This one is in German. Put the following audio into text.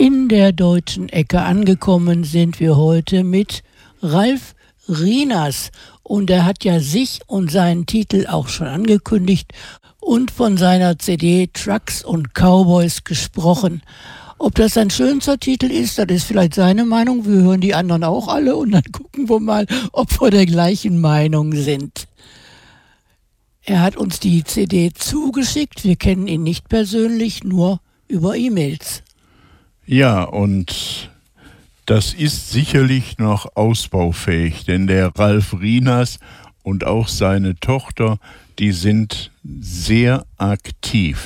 In der deutschen Ecke angekommen sind wir heute mit Ralf Rieners. Und er hat ja sich und seinen Titel auch schon angekündigt und von seiner CD Trucks und Cowboys gesprochen. Ob das ein schönster Titel ist, das ist vielleicht seine Meinung. Wir hören die anderen auch alle und dann gucken wir mal, ob wir der gleichen Meinung sind. Er hat uns die CD zugeschickt. Wir kennen ihn nicht persönlich, nur über E-Mails. Ja, und das ist sicherlich noch ausbaufähig, denn der Ralf Rieners und auch seine Tochter, die sind sehr aktiv.